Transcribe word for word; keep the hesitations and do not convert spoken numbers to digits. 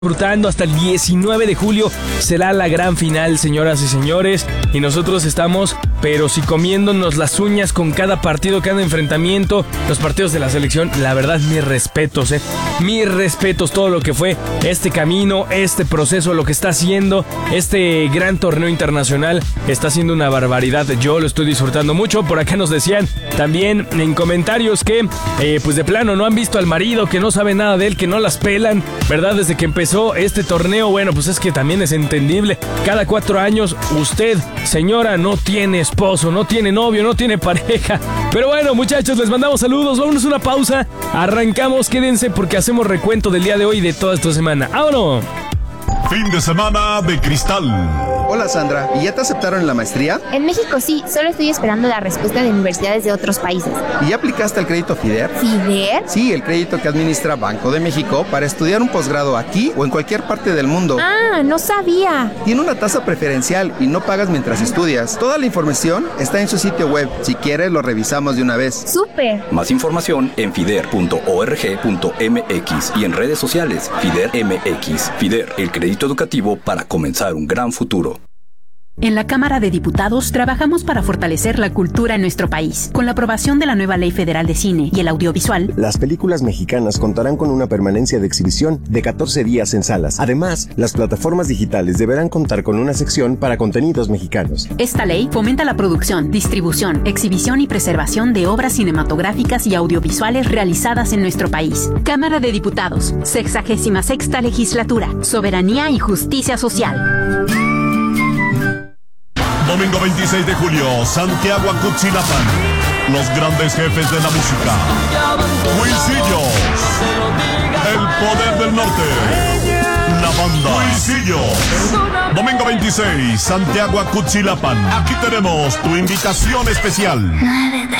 Disfrutando hasta el diecinueve de julio será la gran final, señoras y señores, y nosotros estamos, pero sí comiéndonos las uñas con cada partido, cada enfrentamiento, los partidos de la selección. La verdad, mis respetos, eh, mis respetos, todo lo que fue este camino, este proceso, lo que está haciendo, este gran torneo internacional, está haciendo una barbaridad. Yo lo estoy disfrutando mucho. Por acá nos decían también en comentarios que, eh, pues de plano, no han visto al marido, que no sabe nada de él, que no las pelan, ¿verdad? Desde que empezó este torneo. Bueno, pues es que también es entendible. Cada cuatro años usted, señora, no tiene esposo, no tiene novio, no tiene pareja. Pero bueno, muchachos, les mandamos saludos. Vámonos a una pausa. Arrancamos, quédense porque hacemos recuento del día de hoy y de toda esta semana. ¡Vámonos! Fin de semana de Cristal. Hola Sandra, ¿y ya te aceptaron en la maestría? En México sí, solo estoy esperando la respuesta de universidades de otros países. ¿Y ya aplicaste al crédito FIDER? ¿FIDER? Sí, el crédito que administra Banco de México para estudiar un posgrado aquí o en cualquier parte del mundo. Ah, no sabía. Tiene una tasa preferencial y no pagas mientras estudias. Toda la información está en su sitio web. Si quieres, lo revisamos de una vez. ¡Súper! Más información en fider punto org punto mx y en redes sociales FIDER M X. FIDER, el crédito educativo para comenzar un gran futuro. En la Cámara de Diputados trabajamos para fortalecer la cultura en nuestro país. Con la aprobación de la nueva Ley Federal de Cine y el Audiovisual, las películas mexicanas contarán con una permanencia de exhibición de catorce días en salas. Además, las plataformas digitales deberán contar con una sección para contenidos mexicanos. Esta ley fomenta la producción, distribución, exhibición y preservación de obras cinematográficas y audiovisuales realizadas en nuestro país. Cámara de Diputados, sexagésima sexta legislatura, soberanía y justicia social. Domingo veintiséis de julio, Santiago Acutzilapán. Los grandes jefes de la música. Huisillos. El poder del norte. La banda Huisillos. Domingo veintiséis, Santiago Acutzilapán. Aquí tenemos tu invitación especial.